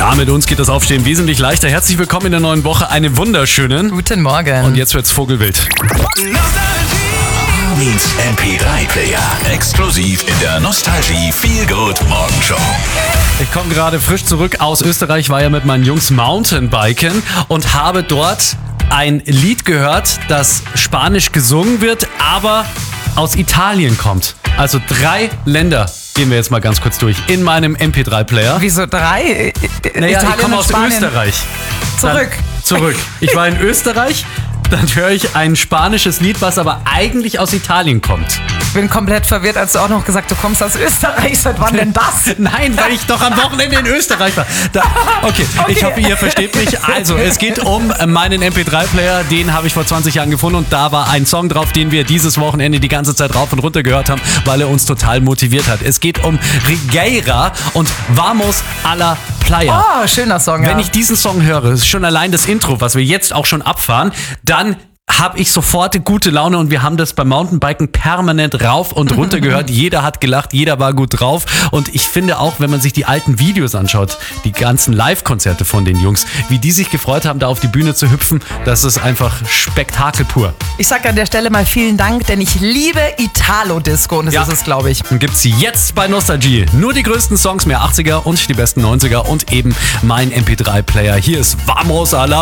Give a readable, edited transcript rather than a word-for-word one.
Ja, mit uns geht das Aufstehen wesentlich leichter. Herzlich willkommen in der neuen Woche. Eine wunderschönen. Guten Morgen. Und jetzt wird's vogelwild. Armin's MP3-Player. Exklusiv in der Nostalgie Feel Good Morgenshow. Ich komme gerade frisch zurück aus Österreich, war ja mit meinen Jungs Mountainbiken und habe dort ein Lied gehört, das spanisch gesungen wird, aber aus Italien kommt. Also 3 Länder gehen wir jetzt mal ganz kurz durch in meinem MP3-Player. Wieso 3? Naja, Italien ich komme und aus Spanien. Österreich. Zurück. Ich war in Österreich, dann höre ich ein spanisches Lied, was aber eigentlich aus Italien kommt. Ich bin komplett verwirrt, als du auch noch gesagt, du kommst aus Österreich. Seit wann denn das? Nein, weil ich doch am Wochenende in Österreich war. Okay, ich hoffe, ihr versteht mich. Also, es geht um meinen MP3-Player. Den habe ich vor 20 Jahren gefunden und da war ein Song drauf, den wir dieses Wochenende die ganze Zeit rauf und runter gehört haben, weil er uns total motiviert hat. Es geht um Regueira und Vamos a la Playa. Oh, schöner Song, Wenn ich diesen Song höre, ist schon allein das Intro, was wir jetzt auch schon abfahren, dann habe ich sofort gute Laune und wir haben das beim Mountainbiken permanent rauf und runter gehört. Jeder hat gelacht, jeder war gut drauf und ich finde auch, wenn man sich die alten Videos anschaut, die ganzen Live-Konzerte von den Jungs, wie die sich gefreut haben, da auf die Bühne zu hüpfen, das ist einfach Spektakel pur. Ich sage an der Stelle mal vielen Dank, denn ich liebe Italo-Disco und das ist es, glaube ich. Und gibt's jetzt bei Nostalgie nur die größten Songs, mehr 80er und die besten 90er und eben mein MP3-Player. Hier ist Vamos a la